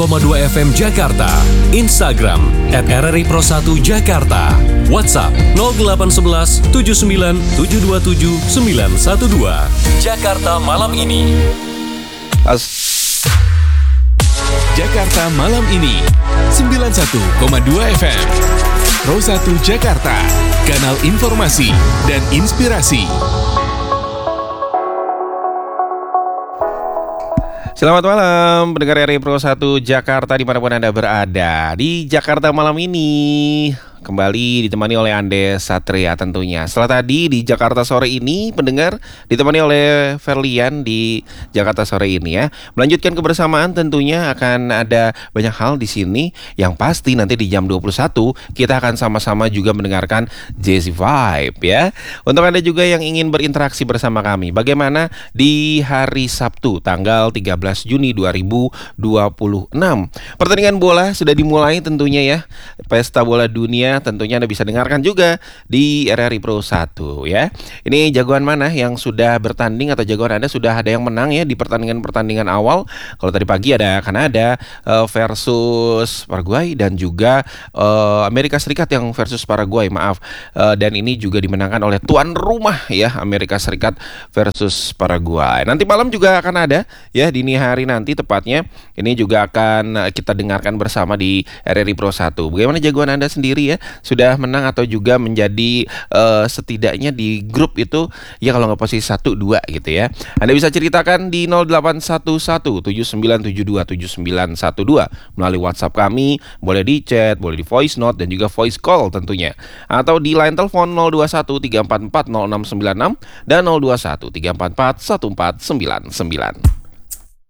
102,2 FM Jakarta, Instagram @RRI Pro 1 Jakarta, WhatsApp 0811 79 727 912. Jakarta malam ini. Jakarta malam ini 91,2 FM Pro 1 Jakarta, kanal informasi dan inspirasi. Selamat malam pendengar RRI Pro 1 Jakarta dimanapun Anda berada. Di Jakarta malam ini kembali ditemani oleh Andes Satria tentunya. Setelah tadi di Jakarta sore ini pendengar ditemani oleh Ferlian di Jakarta sore ini ya. Melanjutkan kebersamaan tentunya akan ada banyak hal di sini. Yang pasti nanti di jam 21 kita akan sama-sama juga mendengarkan Jazzy Vibe ya. Untuk Anda juga yang ingin berinteraksi bersama kami, bagaimana di hari Sabtu tanggal 13 Juni 2026. Pertandingan bola sudah dimulai tentunya ya. Pesta bola dunia tentunya Anda bisa dengarkan juga di RRI Pro 1 ya. Ini jagoan mana yang sudah bertanding atau jagoan Anda sudah ada yang menang ya di pertandingan-pertandingan awal. Kalau tadi pagi ada Kanada versus Paraguay dan juga Amerika Serikat yang versus Paraguay, maaf. Dan ini juga dimenangkan oleh tuan rumah ya, Amerika Serikat versus Paraguay. Nanti malam juga akan ada ya, dini hari nanti tepatnya. Ini juga akan kita dengarkan bersama di RRI Pro 1. Bagaimana jagoan Anda sendiri ya? Sudah menang atau juga menjadi setidaknya di grup itu ya, kalau nggak posisi 1-2 gitu ya. Anda bisa ceritakan di 0811 7972 7912 melalui WhatsApp kami, boleh di chat, boleh di voice note dan juga voice call tentunya. Atau di line telepon 021 344 0696 dan 021 344 1499.